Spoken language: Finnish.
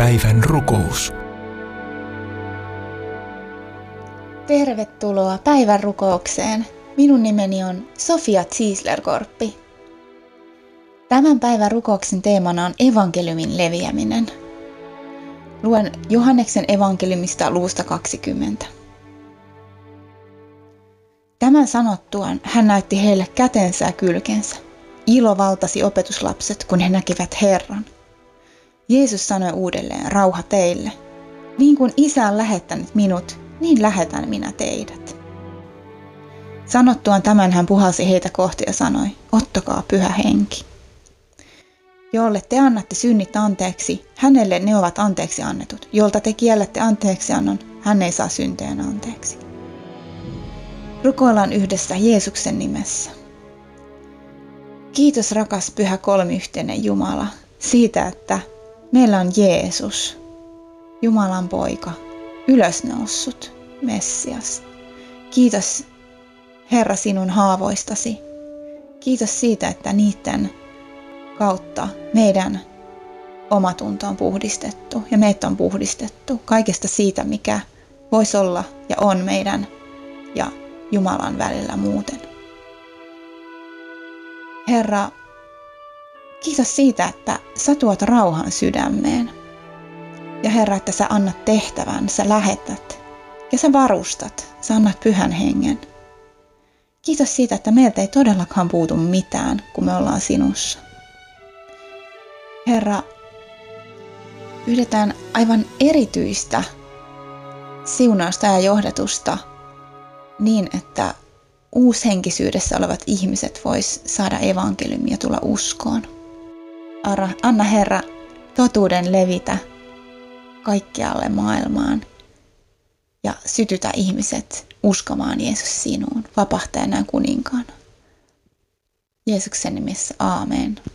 Päivän rukous. Tervetuloa päivän rukoukseen. Minun nimeni on Sofia Ziesler-Korppi. Tämän päivän rukouksen teemana on evankeliumin leviäminen. Luen Johanneksen evankeliumista luvusta 20. Tämän sanottuaan hän näytti heille kätensä ja kylkensä. Ilo valtasi opetuslapset, kun he näkivät Herran. Jeesus sanoi uudelleen, rauha teille. Niin kuin Isä on lähettänyt minut, niin lähetän minä teidät. Sanottuaan tämän hän puhalsi heitä kohti ja sanoi, ottakaa pyhä henki. Jolle te annatte synnit anteeksi, hänelle ne ovat anteeksi annetut. Jolta te kiellätte anteeksiannon, hän ei saa syntejään anteeksi. Rukoillaan yhdessä Jeesuksen nimessä. Kiitos rakas pyhä kolmiyhteinen Jumala siitä, että meillä on Jeesus, Jumalan poika, ylösnoussut, Messias. Kiitos Herra sinun haavoistasi. Kiitos siitä, että niiden kautta meidän omatunto on puhdistettu ja meitä on puhdistettu kaikesta siitä, mikä voisi olla ja on meidän ja Jumalan välillä muuten. Herra, kiitos siitä, että sä tuot rauhan sydämeen. Ja Herra, että sä annat tehtävän, sä lähetät ja sä varustat, sä annat pyhän hengen. Kiitos siitä, että meiltä ei todellakaan puutu mitään, kun me ollaan sinussa. Herra, pyydetään aivan erityistä siunausta ja johdatusta niin, että uushenkisyydessä olevat ihmiset vois saada evankeliumia ja tulla uskoon. Anna Herra totuuden levitä kaikkialle maailmaan ja sytytä ihmiset uskomaan Jeesus sinuun, vapahtajana ja kuninkaana. Jeesuksen nimessä, aamen.